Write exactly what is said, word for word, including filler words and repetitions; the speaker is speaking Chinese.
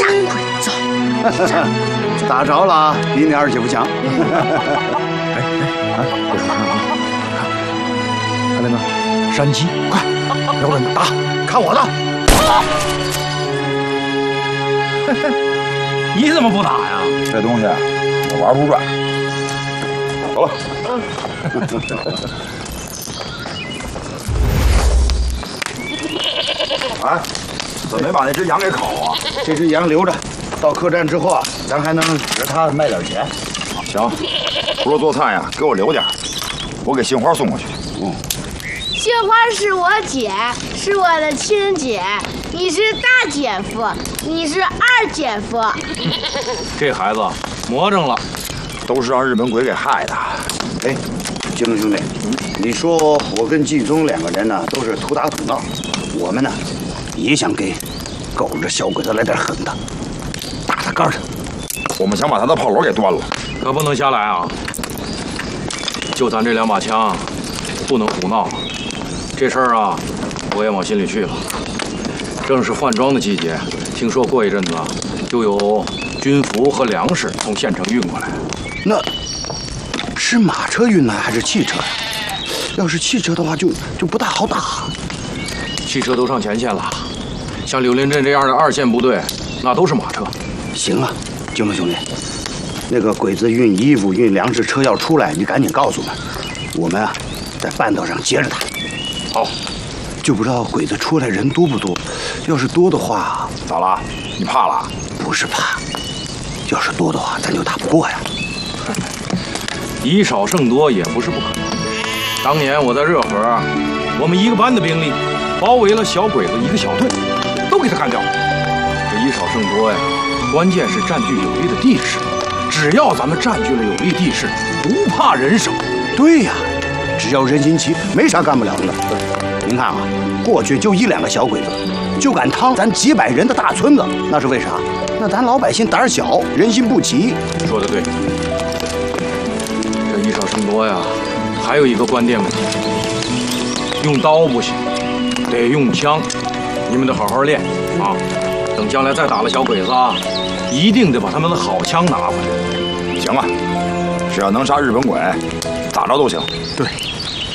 鬼子， 打着了，比你二姐夫强。 哎哎啊！别说看啊，看，看那个山鸡，快，瞄准打，看我的！ 你怎么不打呀？ 这东西我玩不转。走了。哎，怎么没把那只羊给烤啊？ 这只羊留着，到客栈之后啊，咱还能指着它卖点钱。 行，除了做菜呀，给我留点，我给杏花送过去。 嗯。 杏花是我姐，是我的亲姐。你是大姐夫，你是二姐夫。 这孩子魔怔了， 都是让日本鬼给害的。 哎，金龙兄弟，你说我跟季宗两个人呢，都是图打图闹，我们呢也想给狗这小鬼子来点狠的，打他肝上。 我们想把他的炮楼给端了， 可不能瞎来啊！就咱这两把枪，不能胡闹。这事儿啊，我也往心里去了。正是换装的季节，听说过一阵子就有军服和粮食从县城运过来。 那是马车运来还是汽车呀？要是汽车的话就，就就不大好打。 汽车都上前线了，像柳林镇这样的二线部队，那都是马车。 行啊，金龙兄弟，那个鬼子运衣服、运粮食车要出来，你赶紧告诉我们，我们啊在半道上接着他。 好， 就不知道鬼子出来人多不多。要是多的话， 咋了？你怕了？ 不是怕，要是多的话，咱就打不过呀。 以少胜多也不是不可能。当年我在热河，我们一个班的兵力包围了小鬼子一个小队，都给他干掉。这以少胜多呀，关键是占据有利的地势。只要咱们占据了有利地势，不怕人少。 对呀，只要人心齐，没啥干不了的。您看啊，过去就一两个小鬼子，就敢趟咱几百人的大村子，那是为啥？那咱老百姓胆小，人心不齐。 说得对。这以少胜多呀，还有一个关键问题，用刀不行，得用枪。你们得好好练啊！等将来再打了小鬼子啊，一定得把他们的好枪拿回来。 行啊，只要能杀日本鬼，咋着都行。 对。